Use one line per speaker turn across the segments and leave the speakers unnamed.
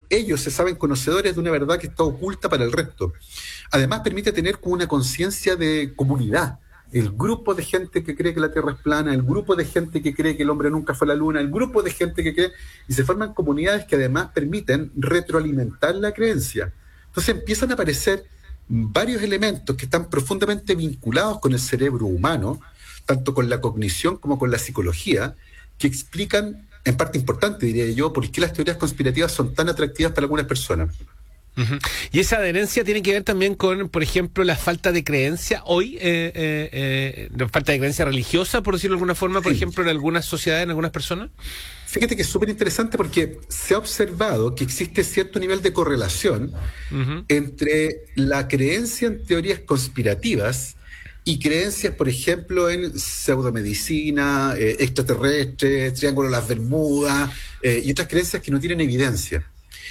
ellos se saben conocedores de una verdad que está oculta para el resto. Además, permite tener como una conciencia de comunidad. El grupo de gente que cree que la Tierra es plana, el grupo de gente que cree que el hombre nunca fue a la Luna, el grupo de gente que cree... Y se forman comunidades que además permiten retroalimentar la creencia. Entonces empiezan a aparecer varios elementos que están profundamente vinculados con el cerebro humano, tanto con la cognición como con la psicología, que explican, en parte importante diría yo, por qué las teorías conspirativas son tan atractivas para algunas personas.
Uh-huh. Y esa adherencia tiene que ver también con, por ejemplo, la falta de creencia hoy, la falta de creencia religiosa, por decirlo de alguna forma, por ejemplo, en algunas sociedades, en algunas personas.
Fíjate que es súper interesante porque se ha observado que existe cierto nivel de correlación entre la creencia en teorías conspirativas y creencias, por ejemplo, en pseudomedicina, extraterrestres, Triángulo de las Bermudas y otras creencias que no tienen evidencia.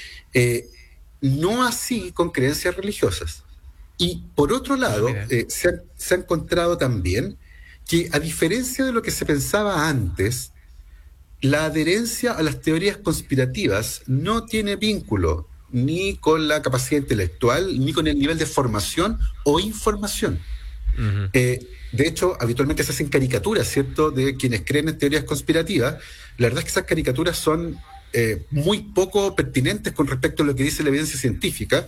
No así con creencias religiosas. Y por otro lado, se ha encontrado también que, a diferencia de lo que se pensaba antes, la adherencia a las teorías conspirativas no tiene vínculo ni con la capacidad intelectual, ni con el nivel de formación o información.
Uh-huh.
De hecho, habitualmente se hacen caricaturas, ¿cierto?, de quienes creen en teorías conspirativas. La verdad es que esas caricaturas son muy poco pertinentes con respecto a lo que dice la evidencia científica,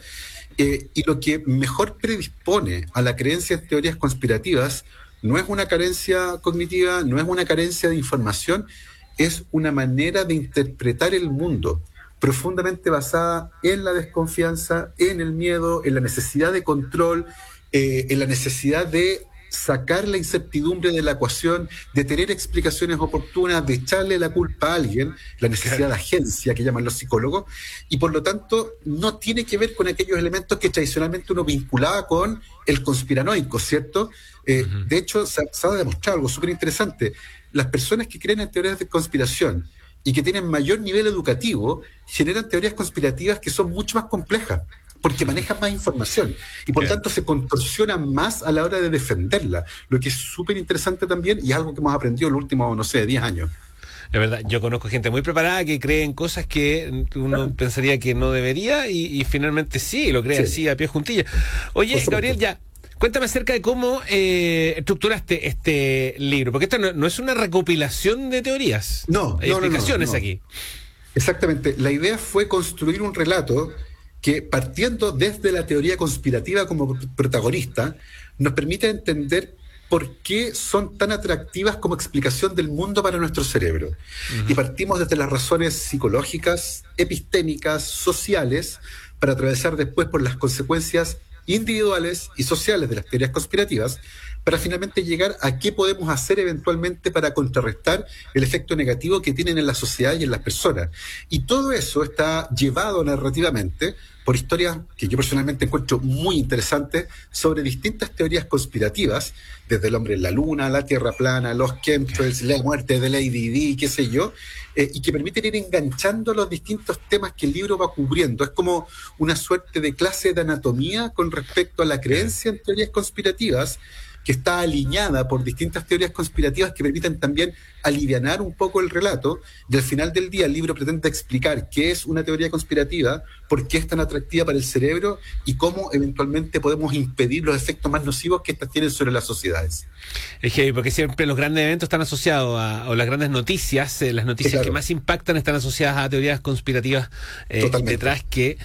y lo que mejor predispone a la creencia en teorías conspirativas no es una carencia cognitiva, no es una carencia de información, es una manera de interpretar el mundo profundamente basada en la desconfianza, en el miedo, en la necesidad de control, en la necesidad de sacar la incertidumbre de la ecuación, de tener explicaciones oportunas, de echarle la culpa a alguien, la necesidad de agencia que llaman los psicólogos, y por lo tanto no tiene que ver con aquellos elementos que tradicionalmente uno vinculaba con el conspiranoico, ¿cierto? De hecho, se ha demostrado algo súper interesante. Las personas que creen en teorías de conspiración y que tienen mayor nivel educativo generan teorías conspirativas que son mucho más complejas, porque manejan más información y por tanto se contorsionan más a la hora de defenderla, lo que es súper interesante también y algo que hemos aprendido en los últimos, no sé, 10 años.
La verdad, yo conozco gente muy preparada que cree en cosas que uno pensaría que no debería y finalmente sí, lo cree así a pie juntilla. Oye, Gabriel, ya, cuéntame acerca de cómo estructuraste este libro, porque esto no es una recopilación de teorías. Hay explicaciones aquí.
Exactamente, la idea fue construir un relato que, partiendo desde la teoría conspirativa como protagonista, nos permite entender por qué son tan atractivas como explicación del mundo para nuestro cerebro. Uh-huh. Y partimos desde las razones psicológicas, epistémicas, sociales, para atravesar después por las consecuencias individuales y sociales de las teorías conspirativas, para finalmente llegar a qué podemos hacer eventualmente para contrarrestar el efecto negativo que tienen en la sociedad y en las personas. Y todo eso está llevado narrativamente por historias que yo personalmente encuentro muy interesantes sobre distintas teorías conspirativas, desde el hombre en la luna, la tierra plana, los chemtrails, la muerte de Lady Di, qué sé yo, y que permiten ir enganchando los distintos temas que el libro va cubriendo. Es como una suerte de clase de anatomía con respecto a la creencia en teorías conspirativas, que está alineada por distintas teorías conspirativas que permiten también alivianar un poco el relato, y al final del día el libro pretende explicar qué es una teoría conspirativa, por qué es tan atractiva para el cerebro y cómo eventualmente podemos impedir los efectos más nocivos que estas tienen sobre las sociedades.
Es que porque siempre los grandes eventos están asociados o las grandes noticias, las noticias que más impactan están asociadas a teorías conspirativas detrás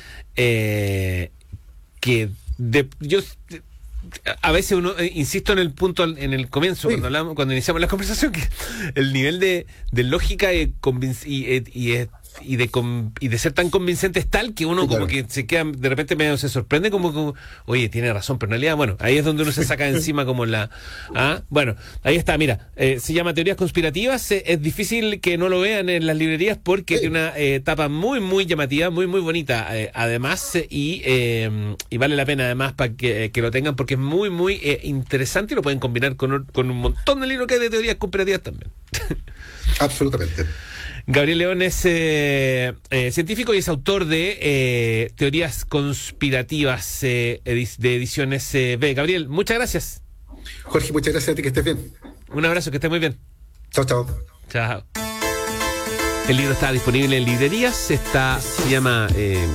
a veces uno, insisto en el punto en el comienzo, cuando iniciamos la conversación, que el nivel de lógica y de ser tan convincente es tal que uno como que se queda, de repente medio se sorprende como oye, tiene razón, pero en realidad, bueno, ahí es donde uno se saca de encima como bueno, ahí está, mira, se llama Teorías Conspirativas, es difícil que no lo vean en las librerías porque tiene una tapa muy, muy llamativa, muy, muy bonita, además, y vale la pena además para que lo tengan porque es muy, muy interesante y lo pueden combinar con un montón de libros que hay de teorías conspirativas también.
Absolutamente.
Gabriel León es científico y es autor de Teorías Conspirativas de Ediciones B. Gabriel, muchas gracias.
Jorge, muchas gracias a ti, que estés bien.
Un abrazo, que estés muy bien.
Chao, chao.
Chao. El libro está disponible en librerías, se llama